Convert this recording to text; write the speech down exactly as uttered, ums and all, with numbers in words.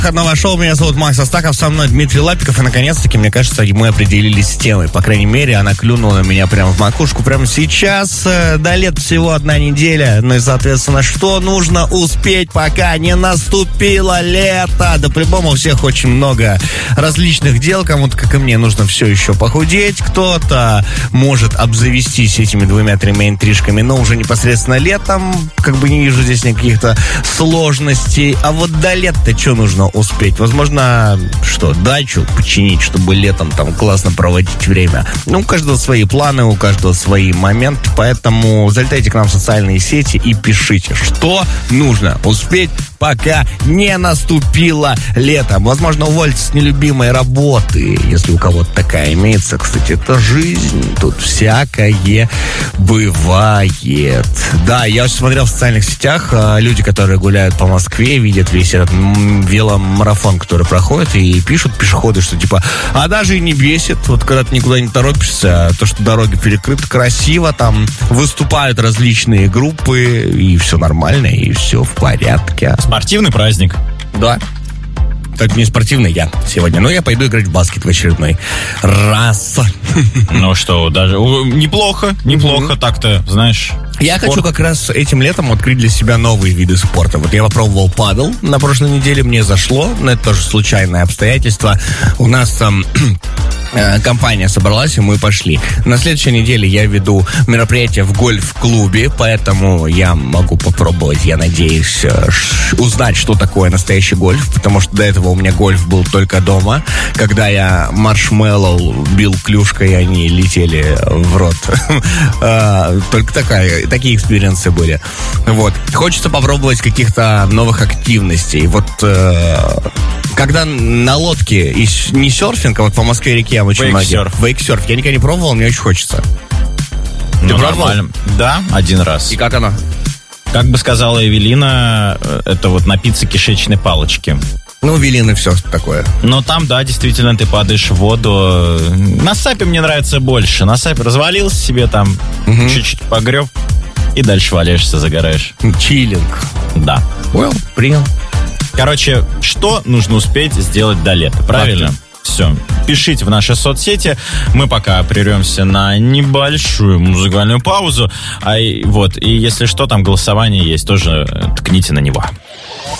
Новое шоу, меня зовут Макс Астахов, со мной Дмитрий Лапиков, и наконец-таки, мне кажется, мы определились с темой. По крайней мере, она клюнула на меня прямо в макушку прямо сейчас. До лет всего одна неделя. Ну и, соответственно, что нужно успеть, пока не наступило лето? Да по-любому у всех очень много различных дел. Кому-то, как и мне, нужно все еще похудеть. Кто-то может обзавестись этими двумя-тремя интрижками, но уже непосредственно летом. Как бы не вижу здесь никаких-то сложностей. А вот до лета что нужно успеть? Возможно, что, дачу починить, чтобы летом там классно проводить время. Ну, у каждого свои планы, у каждого свои моменты, поэтому залетайте к нам в социальные сети и пишите, что нужно успеть, пока не наступило лето. Возможно, уволиться с нелюбимой работы, если у кого-то такая имеется. Кстати, это жизнь, тут всякое бывает. Да, я смотрел в социальных сетях, люди, которые гуляют по Москве, видят весь этот веломарафон, который проходит, и пишут пешеходы, что типа, а даже и не бесит, вот когда ты никуда не торопишься, то, что дороги перекрыты, красиво, там выступают различные группы, и все нормально, и все в порядке. Спортивный праздник. Да. Только не спортивный я сегодня, но я пойду играть в баскет в очередной раз. Ну что, даже неплохо, неплохо mm-hmm. так-то, знаешь. Я спорт. хочу как раз этим летом открыть для себя новые виды спорта. Вот я попробовал падл на прошлой неделе, мне зашло, но это тоже случайное обстоятельство. У нас там компания собралась, и мы пошли. На следующей неделе я веду мероприятие в гольф-клубе, поэтому я могу попробовать, я надеюсь, узнать, что такое настоящий гольф, потому что до этого у меня гольф был только дома, когда я маршмеллоу бил клюшкой, и они летели в рот. Только такая, такие экспириенсы были. Вот. Хочется попробовать каких-то новых активностей. Вот когда на лодке, и не серфинг, а вот по Москве-реке очень многие. Вейксерф. Я никогда не пробовал, мне очень хочется. Ты ну, пробовал? Нормально. Да, один раз. И как оно? Как бы сказала Эвелина, это вот напиться кишечной палочки. Ну, Эвелина все такое. Но там, да, действительно, ты падаешь в воду. На сапе мне нравится больше. На сапе развалился себе там, угу. чуть-чуть погреб, и дальше валяешься, загораешь. Чиллинг. Да. Well, принял. Короче, что нужно успеть сделать до лета, правильно? Факты. Все. Пишите в наши соцсети. Мы пока прервемся на небольшую музыкальную паузу. А и, вот, и если что, там голосование есть, тоже ткните на него.